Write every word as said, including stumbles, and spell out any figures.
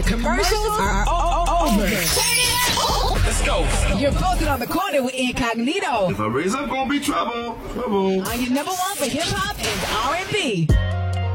The commercials are o- o- over. Let's go. You're posted on the corner with Incognito. If I raise up, gonna be trouble. Trouble. On your number one for hip hop and R and B.